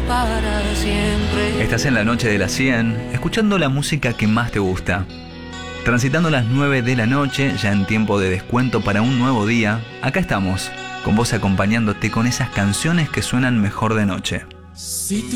para siempre. Estás en la noche de las 100, escuchando la música que más te gusta. Transitando las 9 de la noche, ya en tiempo de descuento para un nuevo día, acá estamos, con vos acompañándote con esas canciones que suenan mejor de noche. Si